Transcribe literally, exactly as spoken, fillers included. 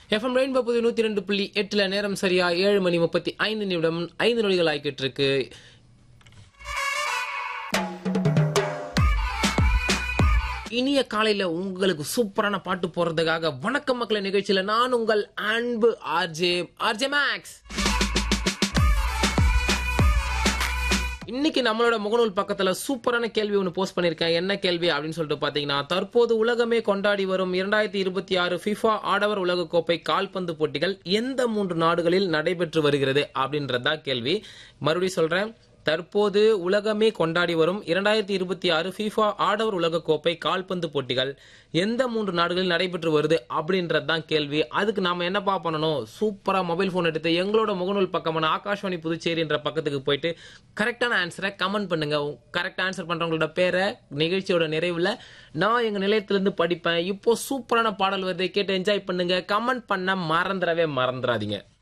FM rainbow புது நூத்தி ரெண்டு புள்ளி எட்டுல நேரம் சரியா ஏழு மணி முப்பத்தி ஐந்து நிமிடம் ஐந்து நொடிகள் ஆகிட்டு இருக்கு. இனிய காலையில உங்களுக்கு சூப்பரான பாட்டு போறதுக்காக வணக்கம் மக்களே நிகழ்ச்சியில நான் உங்கள் அன்பு ஆர்ஜே ஆர்ஜே மேக்ஸ். இன்னைக்கு நம்மளோட முகநூல் பக்கத்துல சூப்பரான கேள்வி ஒன்று போஸ்ட் பண்ணிருக்கேன். என்ன கேள்வி அப்படின்னு சொல்லிட்டு பாத்தீங்கன்னா, தற்போது உலகமே கொண்டாடி வரும் இரண்டாயிரத்தி இருபத்தி ஆறு ஃபிஃபா ஆடவர் உலக கோப்பை கால்பந்து போட்டிகள் எந்த மூன்று நாடுகளில் நடைபெற்று வருகிறது அப்படின்றதா கேள்வி. மறுபடியும் சொல்றேன், தற்போது உலகமே கொண்டாடி வரும் இரண்டாயிரத்தி இருபத்தி ஆறு ஃபிஃபா ஆடவர் உலக கோப்பை கால்பந்து போட்டிகள் எந்த மூன்று நாடுகளில் நடைபெற்று வருது அப்படின்றதுதான் கேள்வி. அதுக்கு நாம என்னப்பா பண்ணணும், சூப்பரா மொபைல் போன் எடுத்து எங்களோட முகநூல் பக்கமான ஆகாஷ்வாணி புதுச்சேரி என்ற பக்கத்துக்கு போயிட்டு கரெக்டான ஆன்சரை கமெண்ட் பண்ணுங்க. கரெக்ட் ஆன்சர் பண்றவங்களோட பேரை நிகழ்ச்சியோட நிறைவுல நான் எங்க நிலையத்திலிருந்து படிப்பேன். இப்போ சூப்பரான பாடல் வருது, கேட்டு என்ஜாய் பண்ணுங்க. கமெண்ட் பண்ண மறந்துடவே மறந்துடாதீங்க.